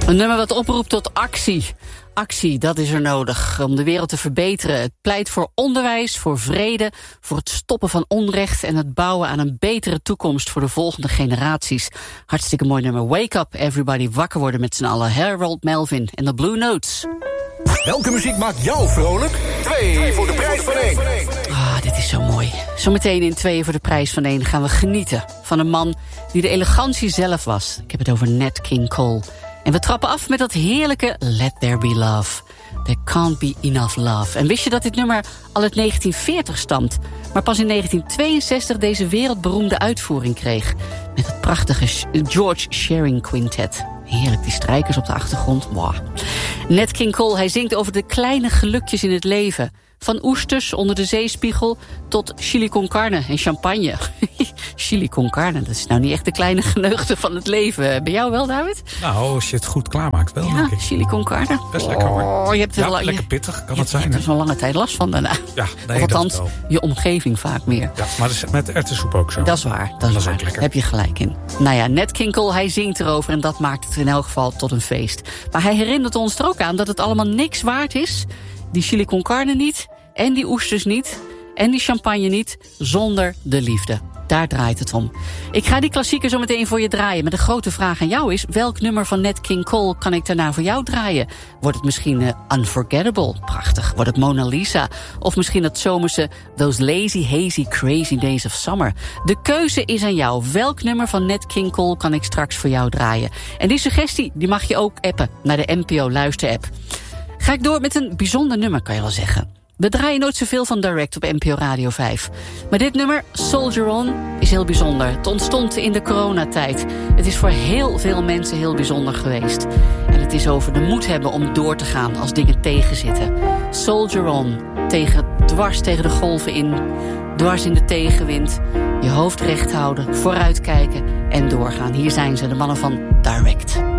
Een nummer wat oproept tot actie. Actie, dat is er nodig om de wereld te verbeteren. Het pleit voor onderwijs, voor vrede, voor het stoppen van onrecht en het bouwen aan een betere toekomst voor de volgende generaties. Hartstikke mooi nummer. Wake up, everybody. Wakker worden met z'n allen. Harold Melvin en de Blue Notes. Welke muziek maakt jou vrolijk? 2 voor de prijs van 1. Ah, dit is zo mooi. Zometeen in 2 voor de prijs van 1 gaan we genieten van een man die de elegantie zelf was. Ik heb het over Nat King Cole. En we trappen af met dat heerlijke Let There Be Love. There can't be enough love. En wist je dat dit nummer al uit 1940 stamt, maar pas in 1962 deze wereldberoemde uitvoering kreeg? Met het prachtige George Shearing Quintet. Heerlijk, die strijkers op de achtergrond. Wow. Nat King Cole, hij zingt over de kleine gelukjes in het leven. Van oesters onder de zeespiegel tot chili con carne en champagne. Chili con carne, dat is nou niet echt de kleine geneugde van het leven. Bij jou wel, David? Nou, als je het goed klaarmaakt wel, denk ik. Chili con carne. Best lekker hoor. Je hebt lekker pittig kan het zijn. Je hebt er zo'n lange tijd last van daarna. Ja, nee, of althans, dat je omgeving vaak meer. Ja, maar met erwtensoep ook zo. Dat is waar. Dat is waar. ook lekker. Heb je gelijk in. Nou ja, Nat King Cole, hij zingt erover en dat maakt het in elk geval tot een feest. Maar hij herinnert ons er ook aan dat het allemaal niks waard is. Die chili con carne niet. En die oesters niet. En die champagne niet. Zonder de liefde. Daar draait het om. Ik ga die klassieker zo meteen voor je draaien. Maar de grote vraag aan jou is: welk nummer van Nat King Cole kan ik daarna voor jou draaien? Wordt het misschien Unforgettable? Prachtig. Wordt het Mona Lisa? Of misschien het zomerse Those Lazy, Hazy, Crazy Days of Summer? De keuze is aan jou. Welk nummer van Nat King Cole kan ik straks voor jou draaien? En die suggestie die mag je ook appen naar de NPO Luister-app. Ga ik door met een bijzonder nummer, kan je wel zeggen. We draaien nooit zoveel van Direct op NPO Radio 5. Maar dit nummer, Soldier On, is heel bijzonder. Het ontstond in de coronatijd. Het is voor heel veel mensen heel bijzonder geweest. En het is over de moed hebben om door te gaan als dingen tegenzitten. Soldier On, dwars tegen de golven in, dwars in de tegenwind. Je hoofd recht houden, vooruitkijken en doorgaan. Hier zijn ze, de mannen van Direct.